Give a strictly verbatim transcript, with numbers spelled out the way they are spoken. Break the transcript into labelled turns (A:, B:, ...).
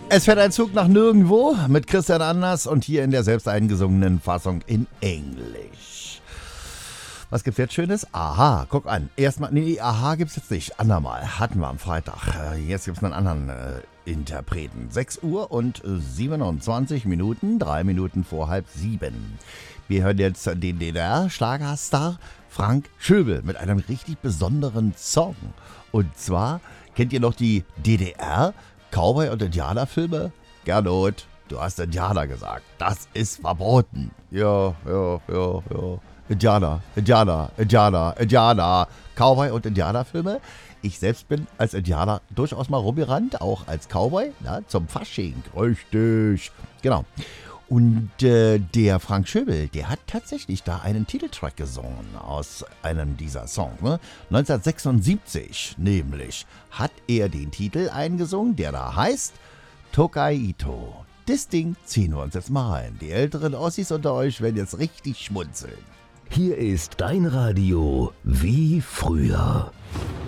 A: Es fährt ein Zug nach nirgendwo mit Christian Anders und hier in der selbst eingesungenen Fassung in Englisch. Was gibt's jetzt Schönes? Aha, guck an. Erstmal, nee, Aha gibt's jetzt nicht. Andermal. Hatten wir am Freitag. Jetzt gibt's einen anderen äh, Interpreten. sechs Uhr und siebenundzwanzig Minuten, drei Minuten vor halb sieben. Wir hören jetzt den D D R-Schlagerstar Frank Schöbel mit einem richtig besonderen Song. Und zwar, kennt ihr noch die D D R? Cowboy- und Indianerfilme? Gernot, du hast Indianer gesagt. Das ist verboten. Ja, ja, ja, ja. Indianer, Indianer, Indianer, Indianer. Cowboy- und Indianerfilme. Ich selbst bin als Indianer durchaus mal rumgerannt, auch als Cowboy, ja, zum Fasching. Richtig. Genau. Und äh, der Frank Schöbel, der hat tatsächlich da einen Titeltrack gesungen aus einem dieser Songs. Ne? neunzehnhundertsechsundsiebzig nämlich hat er den Titel eingesungen, der da heißt Tokaiito. Das Ding ziehen wir uns jetzt mal rein. Die älteren Ossis unter euch werden jetzt richtig schmunzeln.
B: Hier ist dein Radio wie früher.